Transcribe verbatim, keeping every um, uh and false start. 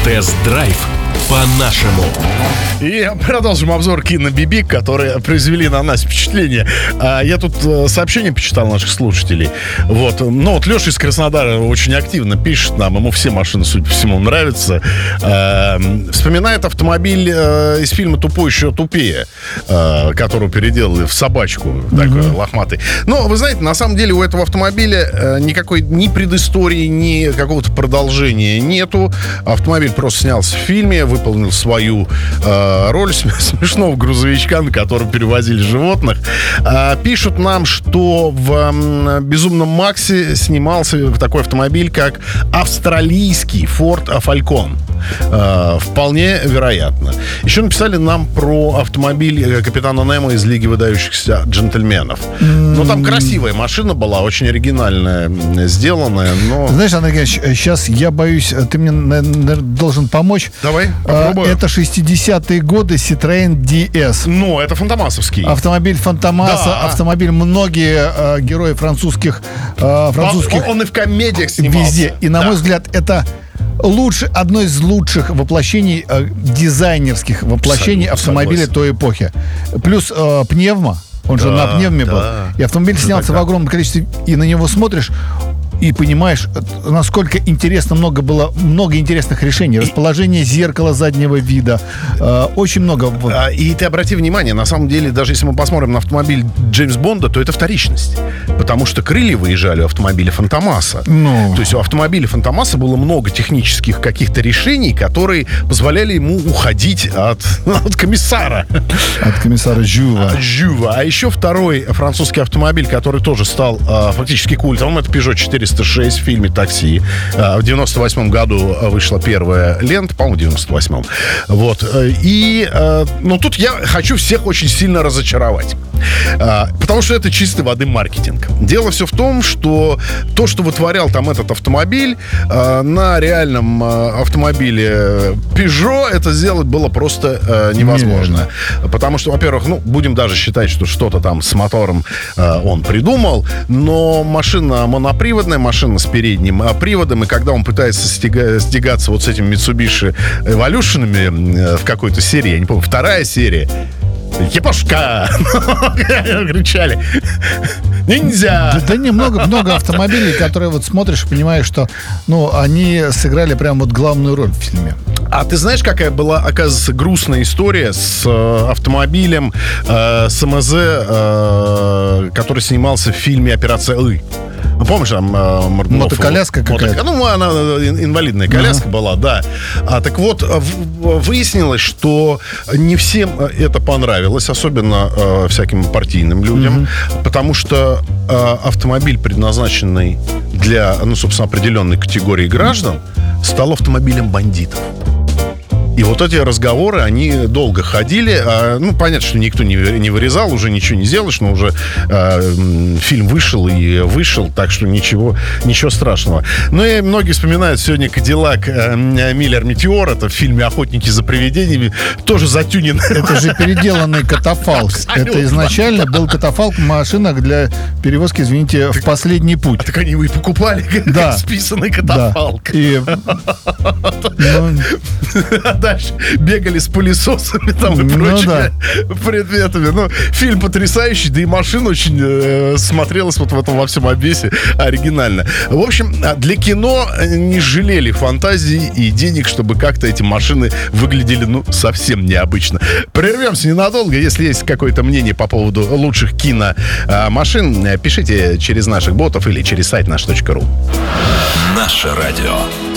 Тест-драйв по-нашему. И продолжим обзор кино-бибик, которые произвели на нас впечатление. А, я тут сообщение почитал наших слушателей. Вот. Ну, вот Леша из Краснодара очень активно пишет нам. Ему все машины, судя по всему, нравятся. А, вспоминает автомобиль а, из фильма «Тупой еще тупее», а, которого переделали в собачку. Mm-hmm. Такой лохматый. Но, вы знаете, на самом деле у этого автомобиля а, никакой ни предыстории, ни какого-то продолжения нету. Автомобиль просто снялся в фильме, выполнил свою э, роль смешного грузовичка, на котором перевозили животных. Э, пишут нам, что в э, «Безумном Максе» снимался такой автомобиль, как австралийский Ford Falcon. Э, вполне вероятно. Еще написали нам про автомобиль капитана Немо из «Лиги выдающихся джентльменов». Mm-hmm. Ну, там красивая машина была, очень оригинальная, сделанная, но... Знаешь, Андрей Геннадьевич, сейчас я боюсь, ты мне, наверное, должен помочь. Давай, попробуем. Это шестидесятые годы Citroën ди эс. Ну, это фантомасовский. Автомобиль Фантомаса, да. Автомобиль многие э, герои французских, э, французских... Он, он и в комедиях снимался. Везде. И, на да. мой взгляд, это... Лучше, одно из лучших воплощений, э, дизайнерских воплощений абсолютно автомобиля согласен. Той эпохи. Плюс э, пневма, он да, же на пневме да. был. И автомобиль снялся в огромном количестве, и на него смотришь и понимаешь, насколько интересно, много было, много интересных решений. Расположение зеркала заднего вида. Э, очень много. И ты обрати внимание, на самом деле, даже если мы посмотрим на автомобиль Джеймс Бонда, то это вторичность. Потому что крылья выезжали у автомобиля Фантомаса. Ну. То есть у автомобиля Фантомаса было много технических каких-то решений, которые позволяли ему уходить от, от комиссара. От комиссара Жюва. Жюва. А еще второй французский автомобиль, который тоже стал э, фактически культовым, это Peugeot четыреста шесть в фильме «Такси». В девяносто восьмом году вышла первая лента, по-моему, в девяносто восьмом. Вот. И, ну, тут я хочу всех очень сильно разочаровать. Потому что это чистой воды маркетинг. Дело все в том, что то, что вытворял там этот автомобиль, на реальном автомобиле Peugeot это сделать было просто невозможно. Неверно. Потому что, во-первых, ну, будем даже считать, что что-то там с мотором он придумал, но машина моноприводная, машина с передним приводом, и когда он пытается стяга- стягаться вот с этими Mitsubishi Evolution'ами в какой-то серии, я не помню, вторая серия, Епошка! Кричали. Ниндзя! Да, да не, много, много автомобилей, которые вот смотришь и понимаешь, что ну, они сыграли прям вот главную роль в фильме. А ты знаешь, какая была, оказывается, грустная история с э, автомобилем э, с МЗ, э, который снимался в фильме «Операция Ы». Ну, помнишь, там э, Мордунов, мотоколяска его, какая-то? Ну, она инвалидная коляска uh-huh. была, да. А, так вот, в, выяснилось, что не всем это понравилось, особенно э, всяким партийным людям, uh-huh. потому что э, автомобиль, предназначенный для, ну, собственно, определенной категории граждан, стал автомобилем бандитов. И вот эти разговоры, они долго ходили. А, ну, понятно, что никто не, не вырезал, уже ничего не сделаешь, но уже а, фильм вышел и вышел, так что ничего, ничего страшного. Ну и многие вспоминают сегодня Кадиллак а, Миллер Метеор. Это в фильме «Охотники за привидениями». Тоже затюненный. Это же переделанный катафалк. Это изначально был катафалк в машинах для перевозки, извините, в последний путь. А так они его и покупали, как да. списанный катафалк. Да. И... Дальше бегали с пылесосами там и ну, прочими да. предметами. Ну, фильм потрясающий, да и машина очень э, смотрелась вот в этом во всем обвесе оригинально. В общем, для кино не жалели фантазии и денег, чтобы как-то эти машины выглядели, ну, совсем необычно. Прервемся ненадолго. Если есть какое-то мнение по поводу лучших киномашин, пишите через наших ботов или через сайт наш точка ру. Наше радио.